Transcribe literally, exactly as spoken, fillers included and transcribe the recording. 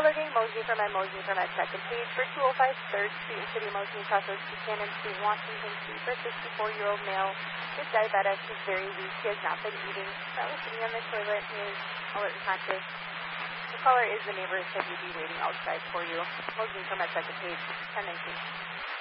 looking, Mosby from at Mosby from at second page for two oh five third Street in City, Mosby, Crossroads, Buchanan Street, Washington Street for sixty-four-year-old male. Is diabetic. He's very weak. He has not been eating. That was sitting on the toilet. He is alert and conscious. The caller is the neighbor. Said he'd be waiting outside for you. Mosby from at second page, ten nineteen.